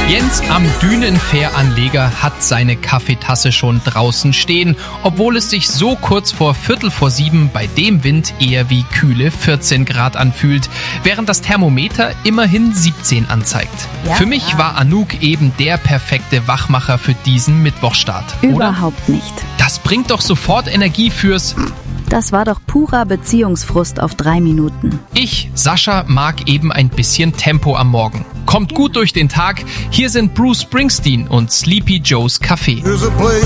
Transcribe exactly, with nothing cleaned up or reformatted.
Jens am Dünenfähranleger hat seine Kaffeetasse schon draußen stehen, obwohl es sich so kurz vor Viertel vor sieben bei dem Wind eher wie kühle vierzehn Grad anfühlt, während das Thermometer immerhin siebzehn anzeigt. Ja, für mich ja. war Anouk eben der perfekte Wachmacher für diesen Mittwochstart, oder? Überhaupt nicht. Das bringt doch sofort Energie fürs... Das war doch purer Beziehungsfrust auf drei Minuten. Ich, Sascha, mag eben ein bisschen Tempo am Morgen. Kommt gut durch den Tag. Hier sind Bruce Springsteen und Sleepy Joe's Café. There's a place